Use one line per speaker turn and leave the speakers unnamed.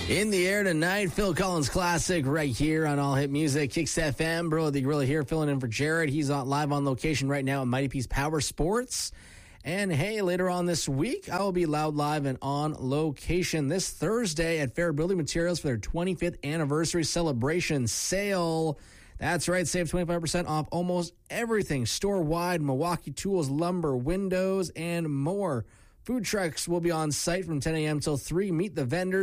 In the air tonight, Phil Collins Classic right here on All Hit Music, Kicks FM. Bro, the Gorilla here filling in for Jared. He's live on location right now at Mighty Peace Power Sports. And hey, later on this week, I will be loud live and on location this Thursday at Fair Building Materials for their 25th anniversary celebration sale. That's right, save 25% off almost everything store-wide, Milwaukee tools, lumber, windows, and more. Food trucks will be on site from 10 a.m. till 3. Meet the vendors.